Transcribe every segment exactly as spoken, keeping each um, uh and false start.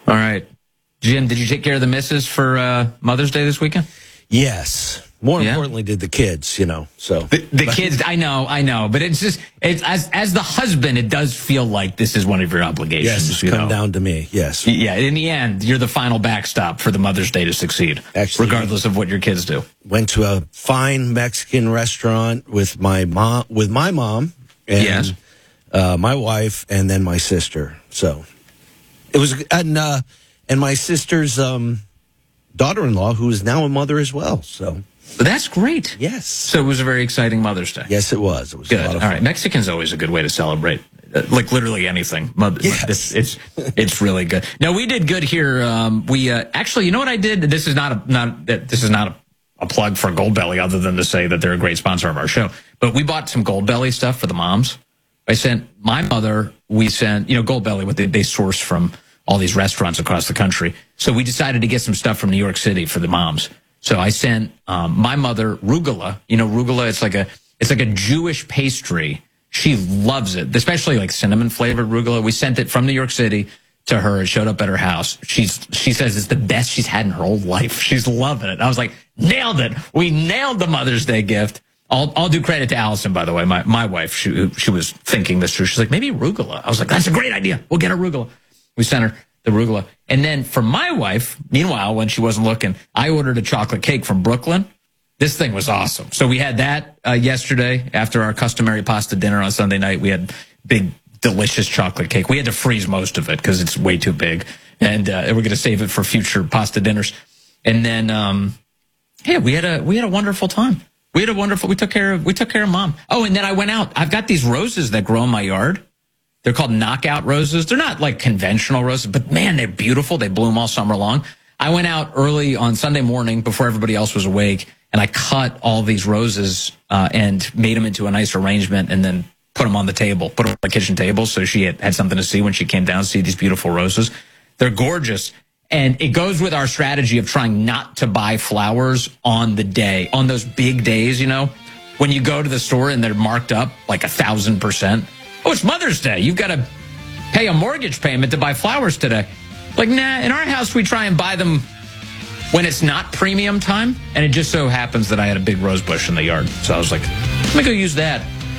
All right. Jim, did you take care of the missus for uh, Mother's Day this weekend? Yes. More Yeah. importantly, did the kids, you know, so. The, the kids, I know, I know, but it's just, it's as as the husband, it does feel like this is one of your obligations. Yes, it's you come know? down to me, yes. Yeah, in the end, you're the final backstop for the Mother's Day to succeed, Actually, regardless of what your kids do. Went to a fine Mexican restaurant with my mom, with my mom, and Yes. uh, my wife, and then my sister. So it was, and uh, and my sister's um, daughter-in-law, who is now a mother as well. So But that's great. yes, So it was a very exciting Mother's Day. yes, it was. It was Good. a lot All of fun. right. Mexican's always a good way to celebrate. Uh, like literally anything. Mother, Yes. it's, it's it's really good. No, we did good here. Um, we uh, actually, you know what I did? This is not a not this is not a, a plug for Goldbelly, other than to say that they're a great sponsor of our show. But we bought some Goldbelly stuff for the moms. I sent my mother. We sent you know Goldbelly, what they, they source from all these restaurants across the country. So we decided to get some stuff from New York City for the moms. So I sent um, my mother rugula. You know, rugula. It's like a it's like a Jewish pastry. She loves it, especially like cinnamon flavored rugula. We sent it from New York City to her. It showed up at her house. She's she says it's the best she's had in her whole life. She's loving it. I was like, nailed it. We nailed the Mother's Day gift. I'll I'll do credit to Allison, by the way, my my wife. She she was thinking this through. She's like, maybe arugula. I was like, that's a great idea. We'll get arugula. We sent her the arugula. And then for my wife, meanwhile, when she wasn't looking, I ordered a chocolate cake from Brooklyn. This thing was awesome. So we had that uh, yesterday after our customary pasta dinner on Sunday night. We had big, delicious chocolate cake. We had to freeze most of it because it's way too big. And uh, we're going to save it for future pasta dinners. And then, um, yeah, we had a we had a wonderful time. We had a wonderful, we took care of, we took care of mom. Oh, and then I went out. I've got these roses that grow in my yard. They're called knockout roses. They're not like conventional roses, but man, they're beautiful. They bloom all summer long. I went out early on Sunday morning before everybody else was awake, and I cut all these roses uh, and made them into a nice arrangement and then put them on the table, put them on the kitchen table so she had, had something to see when she came down to see these beautiful roses. They're gorgeous. And it goes with our strategy of trying not to buy flowers on the day, on those big days, you know, when you go to the store and they're marked up like a thousand percent. Oh, it's Mother's Day. You've got to pay a mortgage payment to buy flowers today. Like, nah, in our house, we try and buy them when it's not premium time. And it just so happens that I had a big rose bush in the yard. So I was like, let me go use that.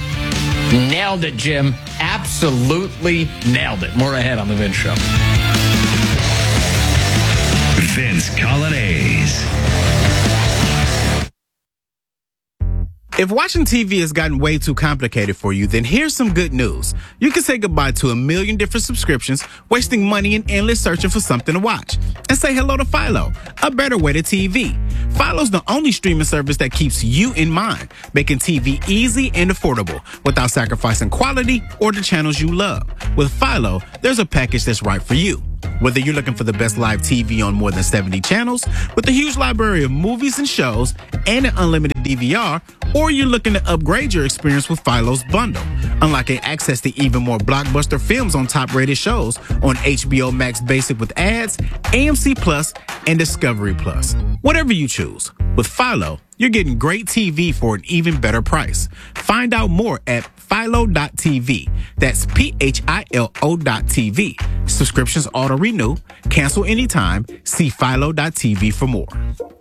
Nailed it, Jim. Absolutely nailed it. More ahead on The Vince Show. Vince Coglianese. If watching T V has gotten way too complicated for you, then here's some good news. You can say goodbye to a million different subscriptions, wasting money and endless searching for something to watch. And say hello to Philo, a better way to T V. Philo's the only streaming service that keeps you in mind, making T V easy and affordable without sacrificing quality or the channels you love. With Philo, there's a package that's right for you. Whether you're looking for the best live T V on more than seventy channels, with a huge library of movies and shows, and an unlimited D V R, or you're looking to upgrade your experience with Philo's bundle, unlocking access to even more blockbuster films on top-rated shows on H B O Max Basic with ads, A M C Plus, and Discovery Plus. Whatever you choose, with Philo, you're getting great T V for an even better price. Find out more at philo dot t v. That's P H I L O dot T V. Subscriptions auto-renew. Cancel anytime. See philo dot t v for more.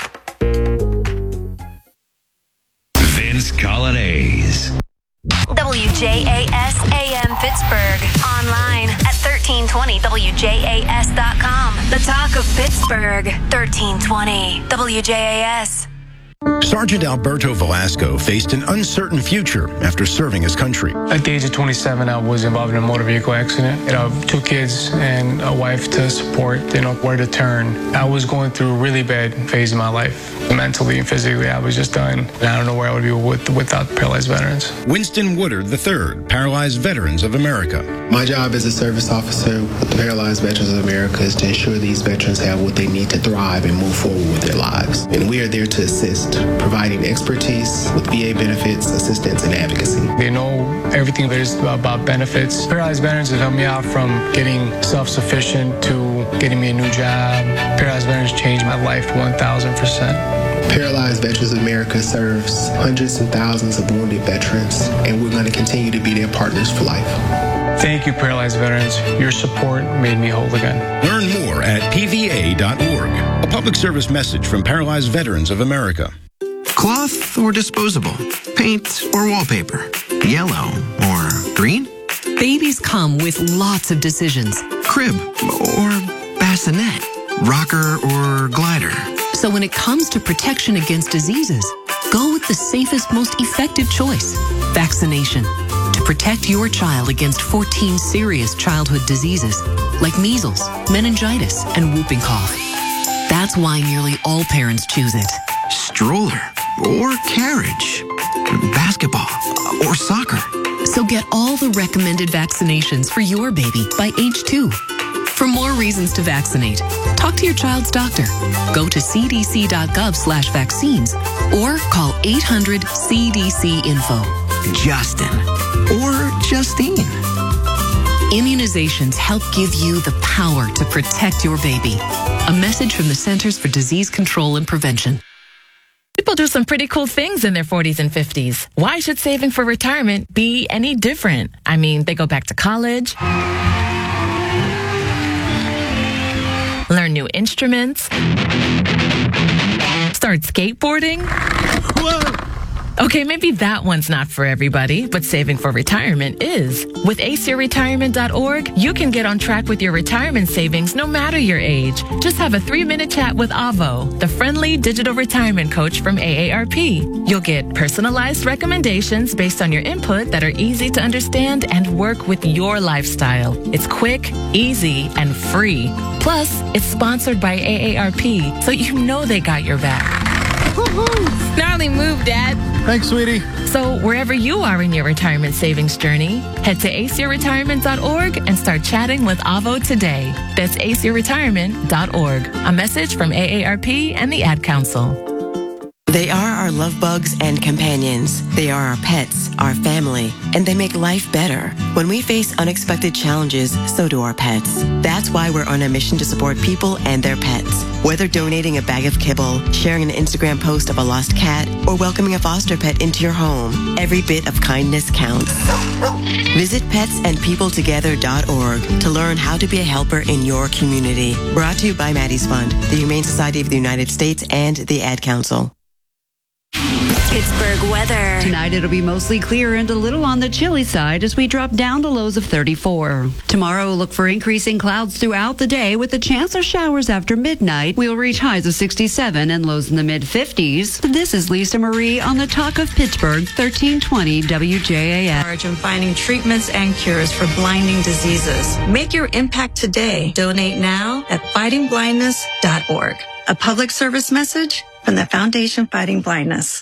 Vince Coglianese. W J A S A M Pittsburgh. Online at thirteen twenty W J A S dot com. The talk of Pittsburgh. thirteen twenty W J A S. Sergeant Alberto Velasco faced an uncertain future after serving his country. At the age of twenty-seven, I was involved in a motor vehicle accident. You know, two kids and a wife to support, you know, where to turn. I was going through a really bad phase of my life. Mentally and physically, I was just done. And I don't know where I would be with, without paralyzed veterans. Winston Woodard the third, Paralyzed Veterans of America. My job as a service officer with the Paralyzed Veterans of America is to ensure these veterans have what they need to thrive and move forward with their lives. And we are there to assist, providing expertise with V A benefits, assistance, and advocacy. They know everything there is about benefits. Paralyzed Veterans have helped me out from getting self-sufficient to getting me a new job. Paralyzed Veterans changed my life one thousand percent. Paralyzed Veterans of America serves hundreds and thousands of wounded veterans, and we're going to continue to be their partners for life. Thank you, Paralyzed Veterans. Your support made me whole again. Learn more at P V A dot org. A public service message from Paralyzed Veterans of America. Cloth or disposable? Paint or wallpaper? Yellow or green? Babies come with lots of decisions. Crib or bassinet? Rocker or glider? So when it comes to protection against diseases, go with the safest, most effective choice, vaccination. To protect your child against fourteen serious childhood diseases like measles, meningitis, and whooping cough. That's why nearly all parents choose it. Stroller or carriage? Basketball or soccer? So get all the recommended vaccinations for your baby by age two. For more reasons to vaccinate, talk to your child's doctor. Go to c d c dot gov slash vaccines or call eight hundred C D C info. Justin or Justine. Immunizations help give you the power to protect your baby. A message from the Centers for Disease Control and Prevention. People do some pretty cool things in their forties and fifties. Why should saving for retirement be any different? I mean, they go back to college, learn new instruments, start skateboarding. Whoa! Okay, maybe that one's not for everybody, but saving for retirement is. With A C E R retirement dot org, you can get on track with your retirement savings no matter your age. Just have a three-minute chat with Avo, the friendly digital retirement coach from A A R P. You'll get personalized recommendations based on your input that are easy to understand and work with your lifestyle. It's quick, easy, and free. Plus, it's sponsored by A A R P, so you know they got your back. Gnarly move, Dad. Thanks, sweetie. So wherever you are in your retirement savings journey, head to A C E R retirement dot org and start chatting with Avo today. That's A C E R retirement dot org. A message from A A R P and the Ad Council. They are our love bugs and companions. They are our pets, our family, and they make life better. When we face unexpected challenges, so do our pets. That's why we're on a mission to support people and their pets. Whether donating a bag of kibble, sharing an Instagram post of a lost cat, or welcoming a foster pet into your home, every bit of kindness counts. Visit pets and people together dot org to learn how to be a helper in your community. Brought to you by Maddie's Fund, the Humane Society of the United States, and the Ad Council. Pittsburgh weather. Tonight it'll be mostly clear and a little on the chilly side as we drop down to lows of thirty-four. Tomorrow look for increasing clouds throughout the day with a chance of showers after midnight. We'll reach highs of sixty-seven and lows in the mid fifties. This is Lisa Marie on the Talk of Pittsburgh, thirteen twenty W J A S. In finding treatments and cures for blinding diseases. Make your impact today. Donate now at fighting blindness dot org. A public service message from the Foundation Fighting Blindness.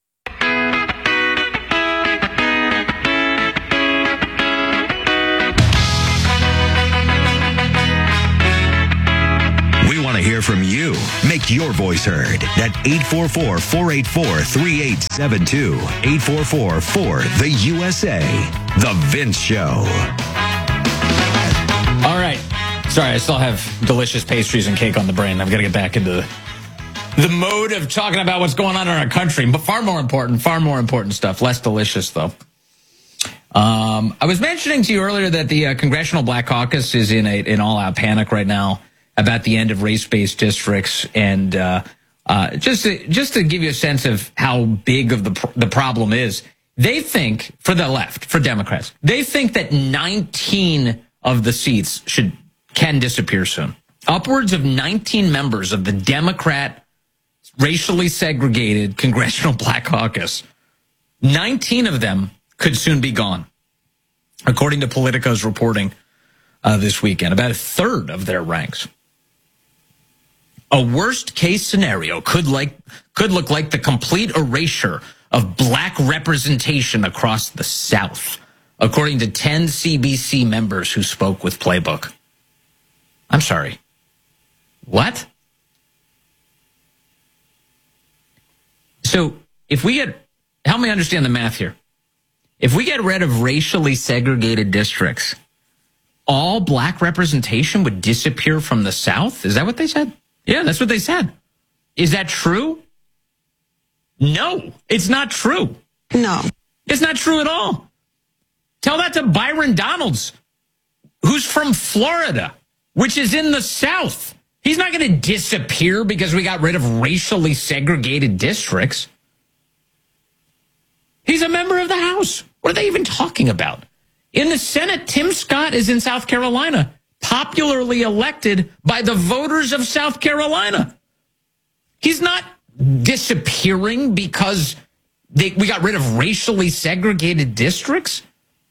We want to hear from you. Make your voice heard at eight four four, four eight four, three eight seven two. eight four four, four, the U S A. The Vince Show. All right. Sorry, I still have delicious pastries and cake on the brain. I've got to get back into the, the mode of talking about what's going on in our country. But far more important, far more important stuff. Less delicious, though. Um, I was mentioning to you earlier that the uh, Congressional Black Caucus is in a, an all-out panic right now about the end of race-based districts. And uh, uh, just, to, just to give you a sense of how big of the, pr- the problem is, they think, for the left, for Democrats, they think that nineteen of the seats should can disappear soon. Upwards of nineteen members of the Democrat racially segregated Congressional Black Caucus, nineteen of them could soon be gone, according to Politico's reporting uh, this weekend. About a third of their ranks. A worst-case scenario could like could look like the complete erasure of black representation across the South, according to ten C B C members who spoke with Playbook. I'm sorry. What? So if we get, help me understand the math here. If we get rid of racially segregated districts, all black representation would disappear from the South? Is that what they said? Yeah, that's what they said. Is that true? No, it's not true. No. It's not true at all. Tell that to Byron Donalds, who's from Florida, which is in the South. He's not going to disappear because we got rid of racially segregated districts. He's a member of the House. What are they even talking about? In the Senate, Tim Scott is in South Carolina, popularly elected by the voters of South Carolina. He's not disappearing because they, we got rid of racially segregated districts.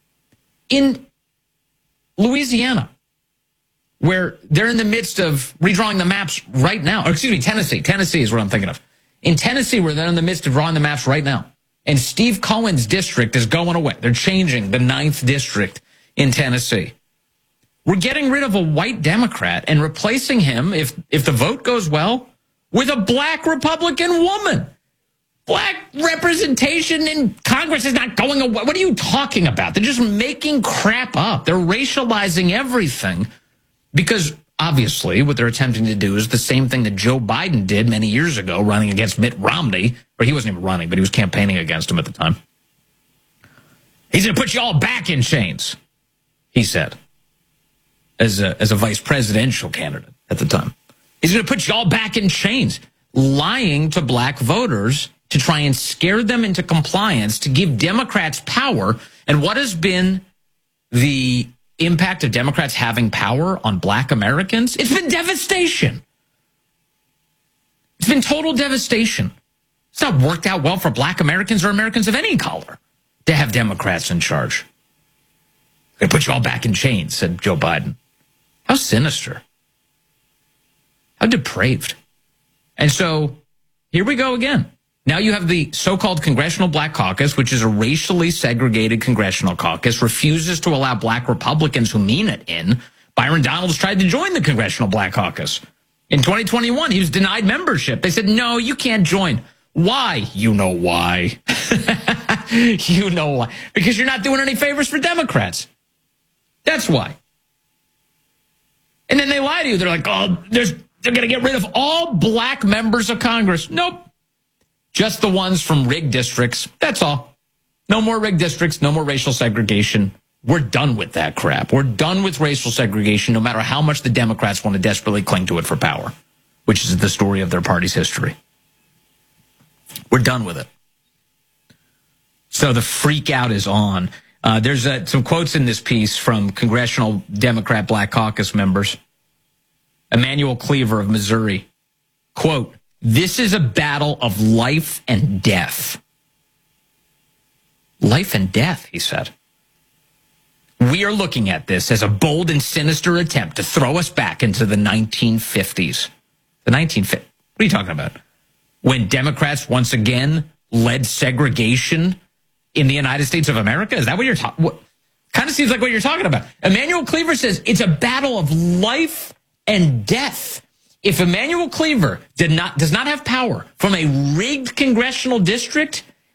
In Louisiana, where they're in the midst of redrawing the maps right now, or excuse me, Tennessee. Tennessee is what I'm thinking of. In Tennessee, where they're in the midst of drawing the maps right now. And Steve Cohen's district is going away. They're changing the ninth district in Tennessee. We're getting rid of a white Democrat and replacing him, if, if the vote goes well, with a black Republican woman. Black representation in Congress is not going away. What are you talking about? They're just making crap up. They're racializing everything because obviously what they're attempting to do is the same thing that Joe Biden did many years ago, running against Mitt Romney. Or he wasn't even running, but he was campaigning against him at the time. He's going to put you all back in chains, he said, as a, as a vice presidential candidate at the time. He's going to put you all back in chains, lying to black voters to try and scare them into compliance, to give Democrats power. And what has been the impact of Democrats having power on black Americans? It's been devastation. It's been total devastation. It's not worked out well for black Americans or Americans of any color to have Democrats in charge. They put you all back in chains, said Joe Biden. How sinister. How depraved. And so here we go again. Now you have the so-called Congressional Black Caucus, which is a racially segregated congressional caucus, refuses to allow black Republicans who mean it in. Byron Donalds tried to join the Congressional Black Caucus. In twenty twenty-one, he was denied membership. They said, no, you can't join. Why? You know why. You know why. Because you're not doing any favors for Democrats. That's why. And then they lie to you. They're like, oh, there's, they're going to get rid of all black members of Congress. Nope. Just the ones from rigged districts. That's all. No more rigged districts. No more racial segregation. We're done with that crap. We're done with racial segregation, no matter how much the Democrats want to desperately cling to it for power, which is the story of their party's history. We're done with it. So the freak out is on. Uh, there's uh, some quotes in this piece from Congressional Democrat Black Caucus members. Emanuel Cleaver of Missouri. Quote, this is a battle of life and death. Life and death, he said. We are looking at this as a bold and sinister attempt to throw us back into the nineteen fifties. The nineteen fifties. What are you talking about? When Democrats once again led segregation in the United States of America? Is that what you're talking about? Kind of seems like what you're talking about. Emanuel Cleaver says it's a battle of life and death. If Emanuel Cleaver did not does not have power from a rigged congressional district,